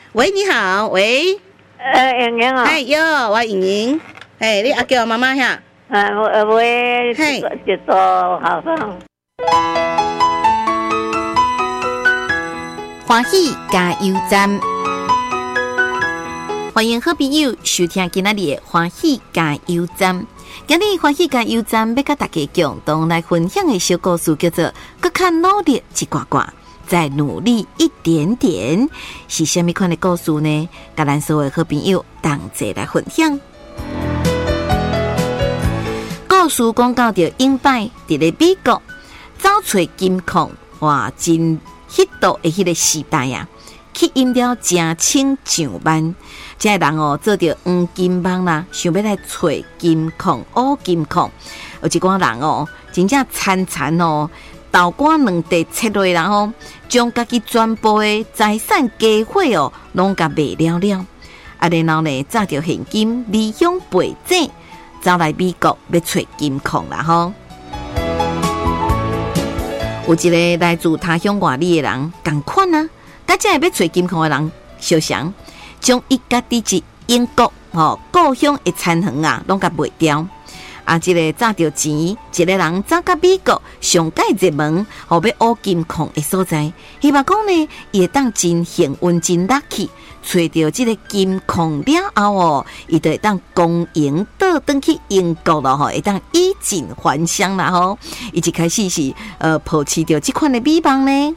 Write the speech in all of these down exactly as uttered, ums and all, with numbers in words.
喂，你好，喂， 呃，莹莹啊， 哎哟，我莹莹，哎，你阿叫妈妈呀？ 呃，我我嘿， 就做好饭。 欢喜加油站，欢迎好朋友收听今仔日的欢喜加油站。今日欢喜加油站要甲大家共同来分享的小故事，叫做《搁较努力一寡寡，再努力一点点》，是虾米款的故事呢？甲咱所有好朋友同齐来分享。故事讲到着英摆伫咧美国找找金矿，哇，真迄度的迄个时代啊，去饮了真清上班。这人哦做着黄金梦啦，想要来找金矿、乌金矿。有一寡人哦，真正惨惨哦，豆干两地切落，然后将家己全部的财产家伙哦，拢甲卖了了。啊，然后呢，揸着现金离乡背井，走来美国要找金矿啦吼。有一个来自他乡外地的人，同款啊，甲这个要找金矿的人相像。将伊家己一英国吼故乡的田园啊，拢甲卖掉。啊，即、這個賺到錢，一個人走到美國上界熱門，後要烏金礦的所在，希望講呢，伊會當真幸運真 lucky， 找到即個金礦了後哦，伊就會當公營倒轉去英國咯吼，會當衣錦還鄉啦吼。伊一開始是呃抱持着即款的美夢呢，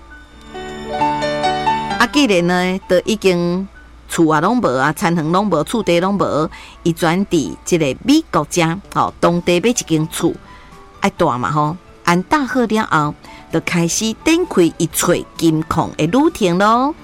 啊，既然呢都已經。厝啊拢无啊，田園拢无，厝地拢無，伊轉佇即個美國家，吼、哦，當地買一間厝，愛大嘛吼，安搭好了後，就開始展開伊找金礦的旅程咯。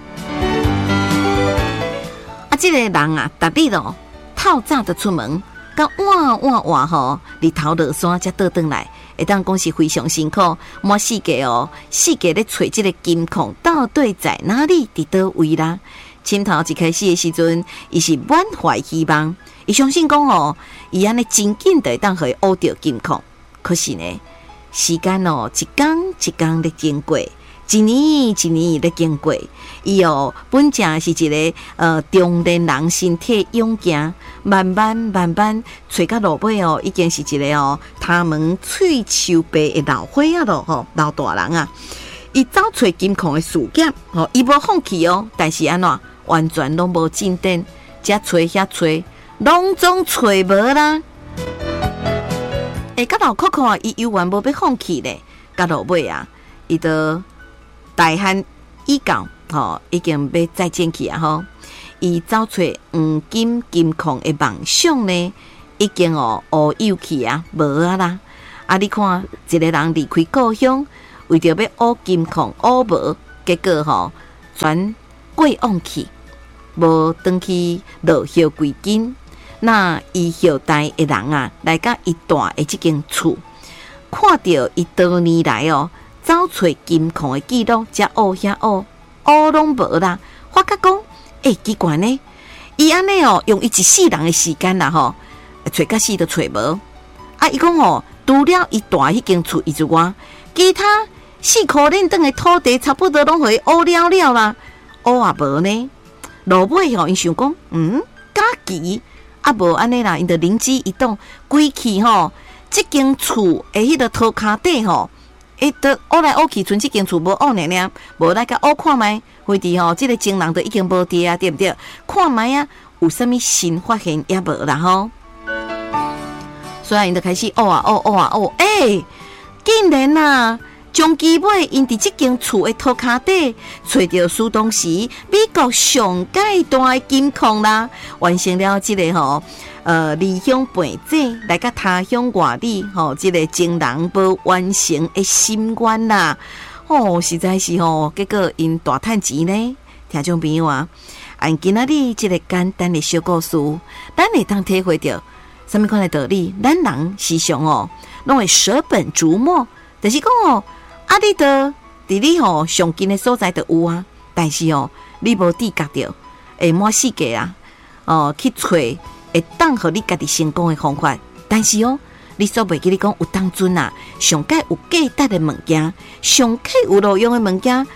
啊，即、這個人啊，逐日咯，透早就出門，到晚晚晚吼，日頭落山才倒轉來，會當講是非常辛苦，滿世界哦，世界咧找即個金礦到底在哪裡，佇倒位啦？深頭一開始的時陣，伊是滿懷希望，伊相信講哦，伊安尼真緊就會當互伊挖到金礦。可是呢，時間哦，一天一天咧經過，一年一年咧經過，伊哦本正是一個呃中年人身體勇健，慢慢慢慢找到落尾哦，已經是一個哦頭毛喙鬚白的老伙仔咯吼，老大人啊。伊找找金礦的事業，吼，伊無放棄哦，但是安怎完全拢無進展，遮找遐找，攏總找無啦。誒，甲老酷酷啊，伊永遠無要放棄咧，甲落尾啊，伊都大漢已到，吼，已經要再見去啊吼。伊找找黃金金礦的夢想呢，已經哦烏有去啊，無啊啦。啊，你看一個人離開故鄉。為着要挖金礦挖無，結果吼全過往去，無轉去落葉歸根。那伊後代的人啊，來到伊住的這間厝，看到伊多年來哦，找找金礦的記錄，才挖遐挖，挖攏無啦。發覺講，誒奇怪呢，伊安尼哦，用伊一世人的時間啦吼，找到死都找無。啊，伊講哦，除了伊住迄間厝以外，其他四塊恁等的土地差不多攏互伊挖了了啦，挖也無呢。落尾吼，因想講，嗯，假期啊無安尼啦，因着靈機一動，歸去吼，即間厝的迄個土骹底吼，會得挖來挖去，剩即間厝無挖呢呢，無來甲挖看覓，或者吼，即個情人都已經無佇啊，對不對？看覓啊，有啥物新發現也無啦吼。所以因就開始挖啊挖挖啊挖，誒，竟然啊！將基尾因佇即間厝的土骹底，找到蘇當時美國上界大的金礦啦，完成了即、這個吼，呃，離鄉背井來到他鄉外地，吼、哦，即、這個情人無完成的心願啦，哦，實在是吼，結果因大賺錢呢，聽眾朋友啊，按今仔日即個簡單的小故事，咱會當體會到什麼款的道理？咱人時常哦，攏會捨本逐末，就是講哦。啊！你都佇你吼上近的所在都有啊，但是哦，你無知覺到，會滿世界啊，哦去找會當互你家己成功的方法。但是哦，你所袂記你講有當陣啊，上界有價值的物件，上界有路用的物件，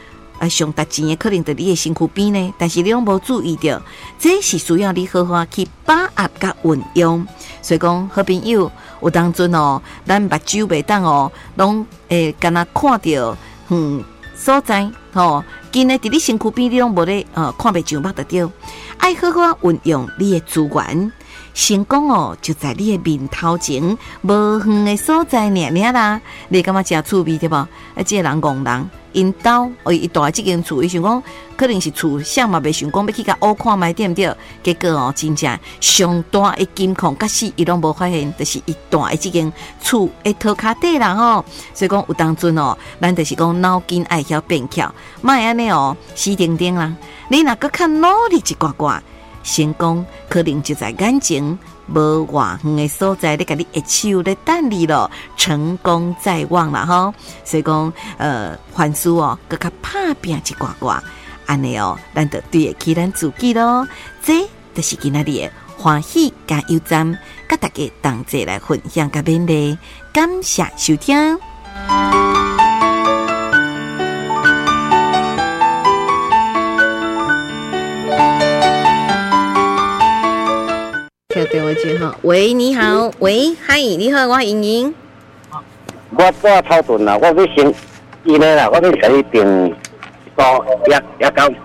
啊上值钱的可能在你的身躯边呢，但是你拢无注意到，这是需要你好好去把握甲运用。所以讲，好朋友有当阵哦，咱目睭袂当哦，拢诶，敢若看到嗯所在吼，今日伫你身躯边，你拢无咧呃看袂上目得着，爱好好运用你的资源。成功哦，就在你的面头前，无远的所在尔尔啦。你感觉真趣味对无？啊，这个人戆人，因兜哦，伊住即间厝，伊想讲可能是厝啥嘛，袂想讲要去甲乌看卖对毋对？结果哦，真正上大的金矿，假使伊拢无发现，就是伊住的即间厝的涂骹底啦吼。所以讲有当阵哦，咱就是讲脑筋爱晓变巧，莫安尼哦，死定定啦。你若搁较努力一寡寡。成功可能就在眼前，无偌远的所在，你甲你一手咧等你咯，成功在望啦吼。所以讲，呃，凡事哦，搁较拍拼一寡寡，安尼哦，咱就对得起咱自己咯。这就是今仔日的欢喜加油站，甲大家同齐来分享甲勉励，感谢收听。 跳电话机哈，喂，你好，喂，嗨，你好，我莹莹。 我我头顿啦，我要先伊呢啦，我要使定到也也到